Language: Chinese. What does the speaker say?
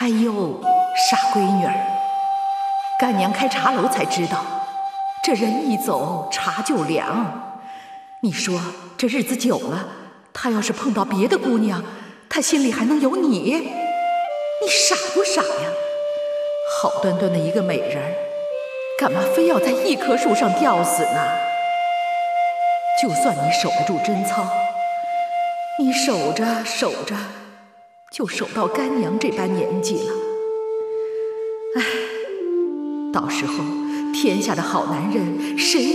哎呦，傻闺女儿，干娘开茶楼才知道，这人一走茶就凉。你说这日子久了，他要是碰到别的姑娘，他心里还能有你？你傻不傻呀？好端端的一个美人儿，干嘛非要在一棵树上吊死呢？就算你守得住贞操，你守着守着，就守到干娘这般年纪了。唉，到时候天下的好男人谁